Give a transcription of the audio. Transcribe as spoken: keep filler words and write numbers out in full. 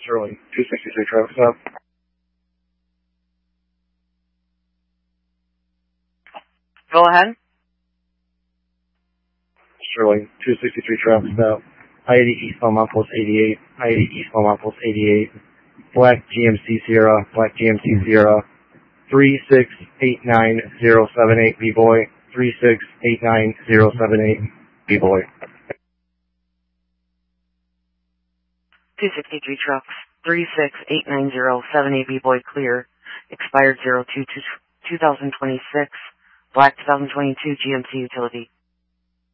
Sterling, two sixty-three traffic stop. Go ahead. Sterling, two sixty-three traffic stop. I eighty eastbound Mount eighty-eight, I eighty eastbound Mount eighty-eight, Black G M C Sierra, Black G M C Sierra, three six eight nine zero seven eight B-Boy, three six eight nine zero seven eight B-Boy. two sixty-three trucks, three six eight nine zero seven eight B-Boy clear, expired zero two two twenty twenty-six, Black twenty twenty-two G M C Utility.